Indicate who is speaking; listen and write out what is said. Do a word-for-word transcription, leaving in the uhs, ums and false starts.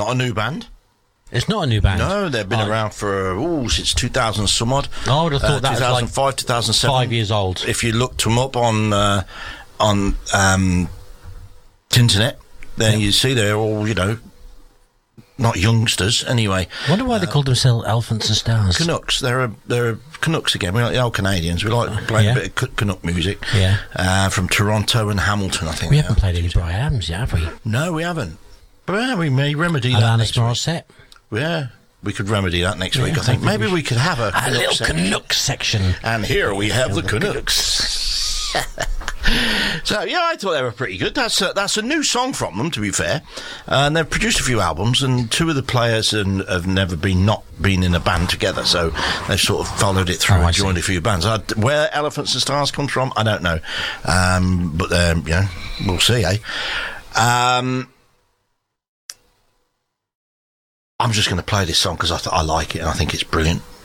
Speaker 1: Not a new band.
Speaker 2: It's not a new band.
Speaker 1: No, they've been
Speaker 2: Oh.
Speaker 1: around for, ooh, since two thousand some odd.
Speaker 2: I would have thought
Speaker 1: uh,
Speaker 2: that was
Speaker 1: two thousand five,
Speaker 2: like
Speaker 1: two thousand seven.
Speaker 2: five years old.
Speaker 1: If you looked them up on, uh, on, um, internet, then
Speaker 2: Yeah.
Speaker 1: you see they're all, you know, not youngsters, anyway.
Speaker 2: I wonder why they called themselves Elephants and Stars.
Speaker 1: Canucks, they're a, they're a Canucks again. We like the old Canadians. We like playing
Speaker 2: Yeah.
Speaker 1: a bit of Ca- Canuck music.
Speaker 2: Yeah.
Speaker 1: Uh, from Toronto and Hamilton, I think.
Speaker 2: We
Speaker 1: they
Speaker 2: haven't
Speaker 1: are.
Speaker 2: played any Bryan Adams yet, have we?
Speaker 1: No, we haven't. But yeah, we may remedy that
Speaker 2: Alanis
Speaker 1: next week.
Speaker 2: Morissette.
Speaker 1: Yeah, we could remedy that next
Speaker 2: Yeah,
Speaker 1: week, I
Speaker 2: I
Speaker 1: think.
Speaker 2: think
Speaker 1: Maybe
Speaker 2: we
Speaker 1: we could have a,
Speaker 2: A
Speaker 1: Canuck
Speaker 2: little
Speaker 1: section.
Speaker 2: Canuck section.
Speaker 1: And here we have the
Speaker 2: the
Speaker 1: Canucks. So, yeah, I thought they were pretty good. That's a, that's a new song from them, to be fair. And they've produced a few albums, and two of the players and, have never been not been in a band together, so they've sort of followed it through
Speaker 2: Oh, I
Speaker 1: and joined
Speaker 2: see.
Speaker 1: a few bands. I, where Elephants and Stars comes from, I don't know. Um, but, um, you know, we'll see, eh? Um... I'm just going to play this song because I, th- I like it and I think it's brilliant.